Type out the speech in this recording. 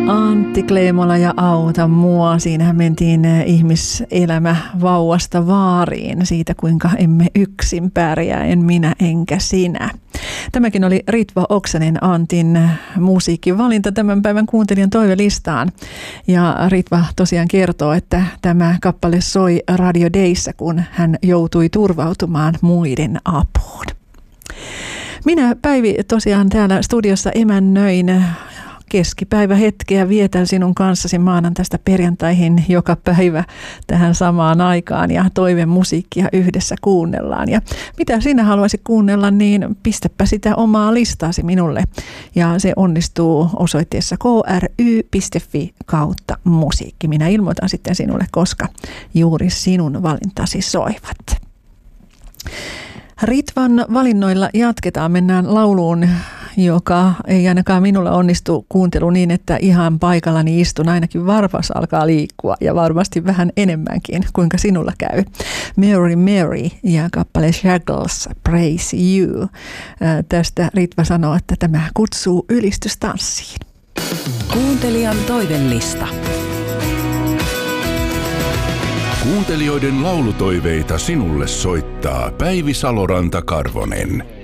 Antti Kleemola ja Auta mua. Siinähän mentiin ihmiselämä vauvasta vaariin siitä, kuinka emme yksin pärjää, en minä enkä sinä. Tämäkin oli Ritva Oksanen, Antin musiikkivalinta tämän päivän kuuntelijan toivelistaan. Ja Ritva tosiaan kertoo, että tämä kappale soi Radio Dayssä, kun hän joutui turvautumaan muiden apuun. Minä, Päivi, tosiaan täällä studiossa emännöin keskipäivähetkeä, vietän sinun kanssasi maanantaista perjantaihin joka päivä tähän samaan aikaan ja toivemusiikkia yhdessä kuunnellaan. Ja mitä sinä haluaisit kuunnella, niin pistäpä sitä omaa listaasi minulle. Ja se onnistuu osoitteessa kry.fi/musiikki. Minä ilmoitan sitten sinulle, koska juuri sinun valintasi soivat. Ritvan valinnoilla jatketaan, mennään lauluun, joka ei ainakaan minulla onnistu kuuntelu niin, että ihan paikallani istun, ainakin varpas alkaa liikkua ja varmasti vähän enemmänkin, kuinka sinulla käy. Mary Mary ja kappale Shackles, Praise You. Tästä Ritva sanoo, että tämä kutsuu ylistystanssiin. Kuuntelijan toivelista. Kuuntelijoiden laulutoiveita sinulle soittaa Päivi Saloranta-Karvonen.